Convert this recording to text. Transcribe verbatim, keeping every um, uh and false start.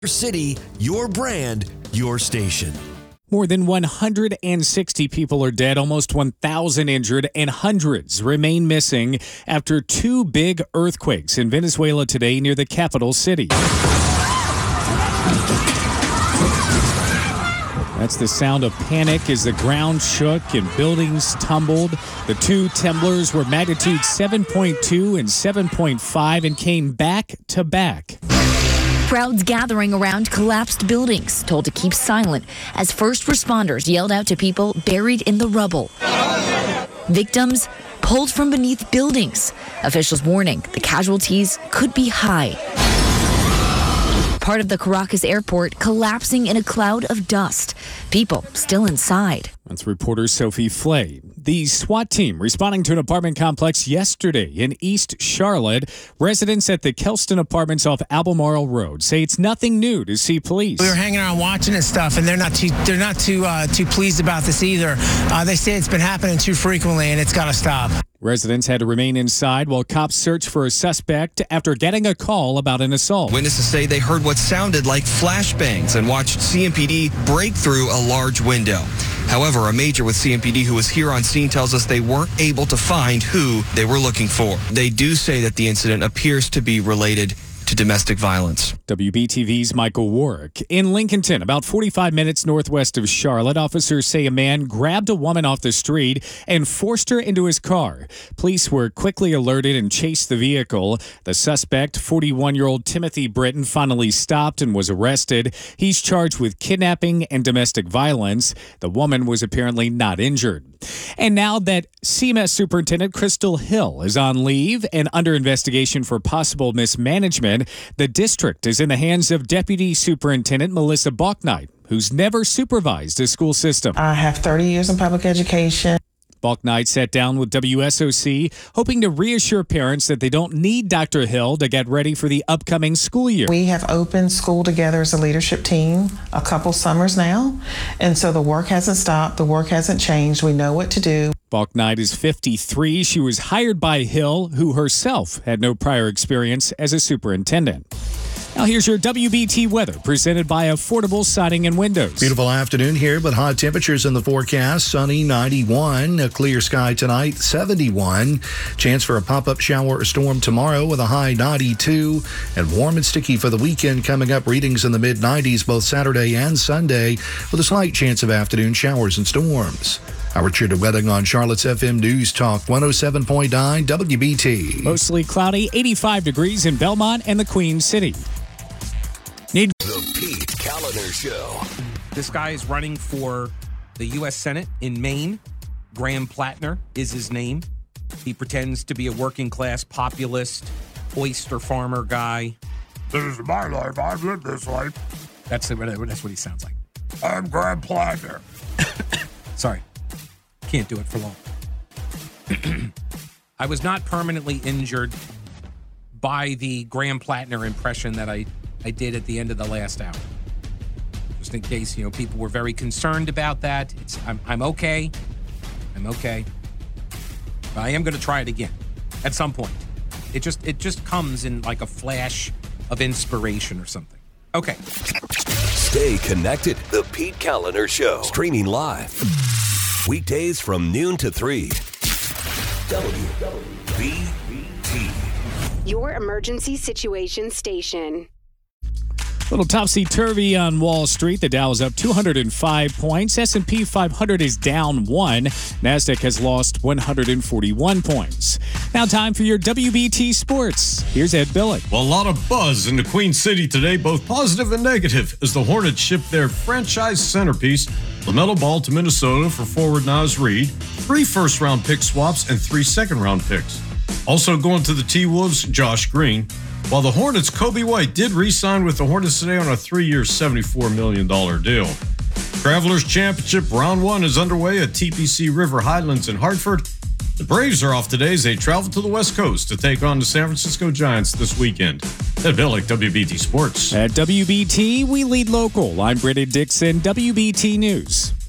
Your city, your brand, your station. More than one hundred sixty people are dead, almost one thousand injured, and hundreds remain missing after two big earthquakes in Venezuela today near the capital city. That's the sound of panic as the ground shook and buildings tumbled. The two tremblers were magnitude seven point two and seven point five and came back to back. Crowds gathering around collapsed buildings, told to keep silent as first responders yelled out to people buried in the rubble. Victims pulled from beneath buildings. Officials warning the casualties could be high. Part of the Caracas airport collapsing in a cloud of dust. People still inside. That's reporter Sophie Flay. The SWAT team responding to an apartment complex yesterday in East Charlotte. Residents at the Kelston Apartments off Albemarle Road say it's nothing new to see police. We were hanging around watching and stuff, and they're not too they're not too uh, too pleased about this either. Uh, they say it's been happening too frequently, and it's got to stop. Residents had to remain inside while cops searched for a suspect after getting a call about an assault. Witnesses say they heard what sounded like flashbangs and watched C M P D break through a large window. However, a major with C M P D who was here on scene tells us they weren't able to find who they were looking for. They do say that the incident appears to be related to domestic violence. W B T V's Michael Warwick. In Lincolnton, about forty-five minutes northwest of Charlotte, officers say a man grabbed a woman off the street and forced her into his car. Police were quickly alerted and chased the vehicle. The suspect, forty-one-year-old Timothy Britton, finally stopped and was arrested. He's charged with kidnapping and domestic violence. The woman was apparently not injured. And now that C M S Superintendent Crystal Hill is on leave and under investigation for possible mismanagement, the district is in the hands of Deputy Superintendent Melissa Balknight, who's never supervised a school system. I have thirty years in public education. Balknight sat down with W S O C, hoping to reassure parents that they don't need Doctor Hill to get ready for the upcoming school year. We have opened school together as a leadership team a couple summers now, and so the work hasn't stopped. The work hasn't changed. We know what to do. Balknight is fifty-three. She was hired by Hill, who herself had no prior experience as a superintendent. Now here's your W B T weather presented by Affordable Siding and Windows. Beautiful afternoon here, but hot temperatures in the forecast. Sunny, ninety-one. A clear sky tonight, seventy-one. Chance for a pop-up shower or storm tomorrow with a high ninety-two. And warm and sticky for the weekend coming up. Readings in the mid nineties both Saturday and Sunday with a slight chance of afternoon showers and storms. Our Richard Wedding on Charlotte's F M News Talk one oh seven point nine W B T. Mostly cloudy, eighty-five degrees in Belmont and the Queen City. Need The Pete Kaliner Show. This guy is running for the U S Senate in Maine. Graham Plattner is his name. He pretends to be a working-class populist, oyster farmer guy. This is my life. I've lived this life. That's, the, that's what he sounds like. I'm Graham Plattner. Sorry. Can't do it for long. I was not permanently injured by the Graham Plattner impression that I, I did at the end of the last hour. Just in case, you know, people were very concerned about that. It's I'm I'm okay. I'm okay. But I am going to try it again at some point. It just it just comes in like a flash of inspiration or something. Okay. Stay connected. The Pete Kaliner Show. Streaming live. Weekdays from noon to three. W B T. Your emergency situation station. Little topsy-turvy on Wall Street. The Dow is up two hundred five points. S and P five hundred is down one. NASDAQ has lost one hundred forty-one points. Now time for your W B T Sports. Here's Ed Billick. Well, a lot of buzz in the Queen City today, both positive and negative, as the Hornets shipped their franchise centerpiece, LaMelo Ball, to Minnesota for forward Naz Reid, three first-round pick swaps, and three second-round picks. Also going to the T-Wolves, Josh Green. While the Hornets' Kobe White did re-sign with the Hornets today on a three-year, seventy-four million dollars deal. Travelers Championship Round one is underway at T P C River Highlands in Hartford. The Braves are off today as they travel to the West Coast to take on the San Francisco Giants this weekend. Ed Billick, W B T Sports. At W B T, we lead local. I'm Brittany Dixon, W B T News.